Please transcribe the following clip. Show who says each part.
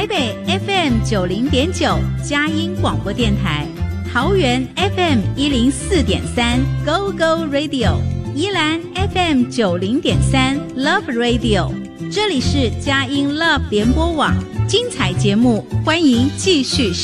Speaker 1: 台北 FM90.9 佳音广播电台，桃园 FM104.3 Go Go Radio， 宜兰 FM90.3 Love Radio， 这里是佳音 Love 联播网，精彩节目欢迎继续收